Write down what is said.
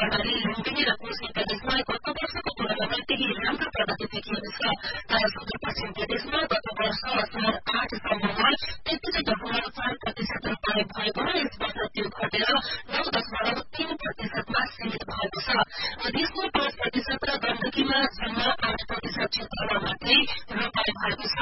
कर्णाली लुम्बिनी र कोशी प्रदेशमा गत वर्षको तुलनामा केही राम्रो प्रगति देखिएको छ तर सुदूरपश्चिम प्रदेशमा गत वर्ष असार 8 सम्ममा 33.4% रोपाई भएको र यस वर्ष त्यो घटेर 9.3% मा सीमित भएको छ। मधेसमा 5% र गण्डकीमा जम्मा 8% क्षेत्रमा मात्रै रोपाई भएको छ।